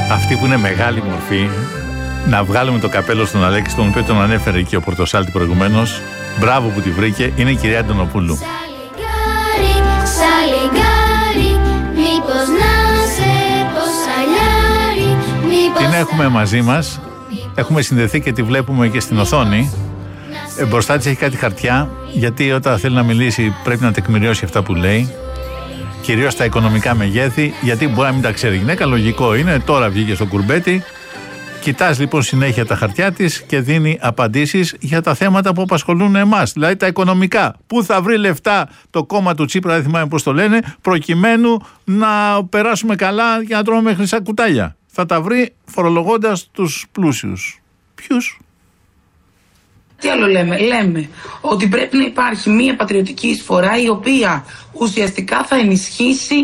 Αυτή που είναι μεγάλη μορφή, να βγάλουμε το καπέλο στον Αλέξη, τον οποίο τον ανέφερε και ο Πορτοσάλτη προηγουμένως. Μπράβο που τη βρήκε, είναι η κυρία Αντωνοπούλου. Την έχουμε μαζί μας, έχουμε συνδεθεί και τη βλέπουμε και στην οθόνη. Μπροστά της έχει κάτι χαρτιά, γιατί όταν θέλει να μιλήσει πρέπει να τεκμηριώσει αυτά που λέει. Κυρίως τα οικονομικά μεγέθη, γιατί μπορεί να μην τα ξέρει η γυναίκα, λογικό είναι, τώρα βγήκε στο κουρμπέτι. Κοιτάς λοιπόν συνέχεια τα χαρτιά της και δίνει απαντήσεις για τα θέματα που απασχολούν εμάς, δηλαδή τα οικονομικά. Πού θα βρει λεφτά το κόμμα του Τσίπρα, δεν θυμάμαι πώς το λένε, προκειμένου να περάσουμε καλά και να τρώμε χρυσά κουτάλια. Θα τα βρει φορολογώντας τους πλούσιους. Ποιους? Τι άλλο λέμε? Λέμε ότι πρέπει να υπάρχει μια πατριωτική εισφορά η οποία ουσιαστικά θα ενισχύσει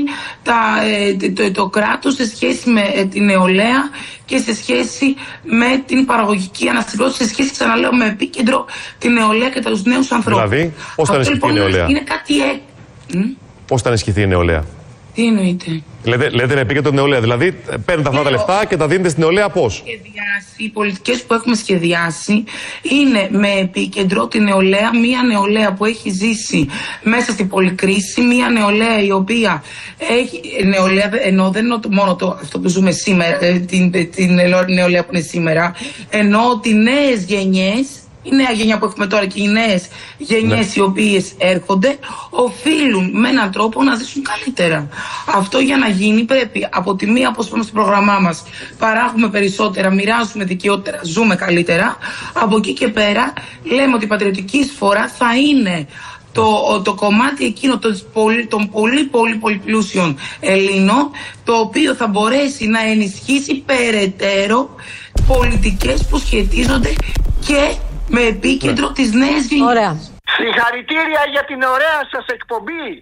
το κράτος σε σχέση με την νεολαία και σε σχέση με την παραγωγική ανασυγκρότηση, σε σχέση, ξαναλέω, με επίκεντρο την νεολαία και τους νέους ανθρώπους. Δηλαδή, πώς θα ενισχυθεί η νεολαία? Είναι κάτι Πώς θα ενισχυθεί η νεολαία? Τι εννοείται? Λέτε να επίκεντρο την νεολαία. Δηλαδή, παίρνετε αυτά τα λεφτά και τα δίνετε στην νεολαία πώς? Οι πολιτικές που έχουμε σχεδιάσει είναι με επίκεντρο τη νεολαία, μια νεολαία που έχει ζήσει μέσα στην πολυκρίση, μια νεολαία η οποία έχει. Νεολαία, ενώ δεν είναι μόνο αυτό που ζούμε σήμερα, την νεολαία που είναι σήμερα, ενώ ότι νέες γενιές. Η νέα γενιά που έχουμε τώρα και οι νέες γενιές οι οποίες έρχονται οφείλουν με έναν τρόπο να ζήσουν καλύτερα. Αυτό για να γίνει πρέπει από τη μία, όπως είπαμε στο πρόγραμμά μας, παράγουμε περισσότερα, μοιράζουμε δικαιότερα, ζούμε καλύτερα. Από εκεί και πέρα λέμε ότι η πατριωτική εισφορά θα είναι το κομμάτι εκείνο των πολύ πλούσιων Ελλήνων, το οποίο θα μπορέσει να ενισχύσει περαιτέρω πολιτικές που σχετίζονται και με επίκεντρο τις νέες γενιές. Ωραία. Συγχαρητήρια για την ωραία σας εκπομπή.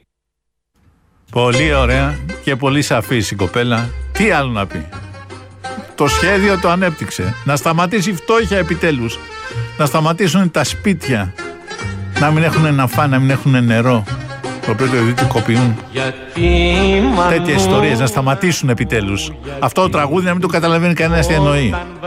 Πολύ ωραία και πολύ σαφής η κοπέλα. Τι άλλο να πει? Το σχέδιο το ανέπτυξε. Να σταματήσει η φτώχεια επιτέλους. Να σταματήσουν τα σπίτια. Να μην έχουν να φάνε, να μην έχουν νερό. Το οποίο το ιδιωτικοποιούν. Τέτοιες ιστορίες να σταματήσουν επιτέλους. Αυτό το τραγούδι να μην το καταλαβαίνει κανένας τι εννοεί.